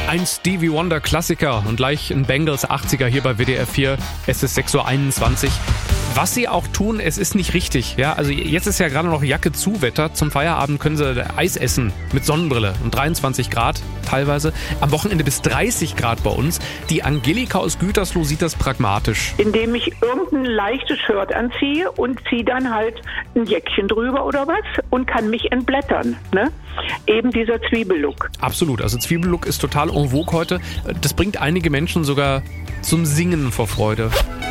Ein Stevie Wonder Klassiker und gleich ein Bengals 80er hier bei WDR 4. Es ist 6:21 Uhr. Was sie auch tun, es ist nicht richtig. Ja, also jetzt ist ja gerade noch Jacke zu Wetter. Zum Feierabend können sie Eis essen mit Sonnenbrille und 23 Grad teilweise. Am Wochenende bis 30 Grad bei uns. Die Angelika aus Gütersloh sieht das pragmatisch. Indem ich irgendein leichtes Shirt anziehe und ziehe dann halt ein Jäckchen drüber oder was und kann mich entblättern. Ne? Eben dieser Zwiebellook. Absolut, also Zwiebellook ist total en vogue heute. Das bringt einige Menschen sogar zum Singen vor Freude.